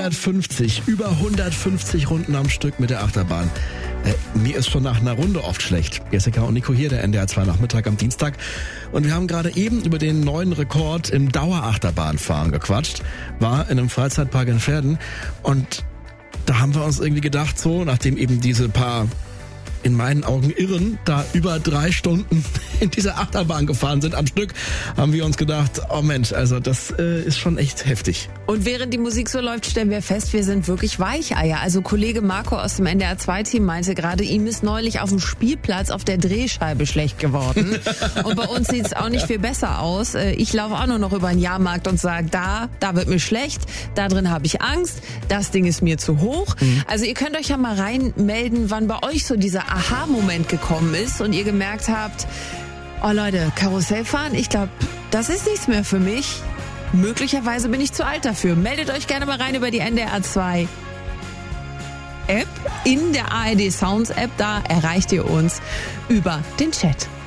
über 150 Runden am Stück mit der Achterbahn. Mir ist schon nach einer Runde oft schlecht. Jessica und Nico hier, der NDR 2 Nachmittag am Dienstag. Und wir haben gerade eben über den neuen Rekord im Dauerachterbahnfahren gequatscht. War in einem Freizeitpark in Verden. Und da haben wir uns irgendwie gedacht, so, nachdem eben diese paar, in meinen Augen Irren, da über 3 Stunden in dieser Achterbahn gefahren sind am Stück, haben wir uns gedacht, oh Mensch, also das ist schon echt heftig. Und während die Musik so läuft, stellen wir fest, wir sind wirklich Weicheier. Also Kollege Marco aus dem NDR 2-Team meinte gerade, ihm ist neulich auf dem Spielplatz auf der Drehscheibe schlecht geworden. Und bei uns sieht es auch nicht viel besser aus. Ich laufe auch nur noch über den Jahrmarkt und sage, da wird mir schlecht, da drin habe ich Angst, das Ding ist mir zu hoch. Also ihr könnt euch ja mal reinmelden, wann bei euch so dieser Aha-Moment gekommen ist und ihr gemerkt habt, oh Leute, Karussellfahren, ich glaube, das ist nichts mehr für mich. Möglicherweise bin ich zu alt dafür. Meldet euch gerne mal rein über die NDR 2 App. In der ARD Sounds App, da erreicht ihr uns über den Chat.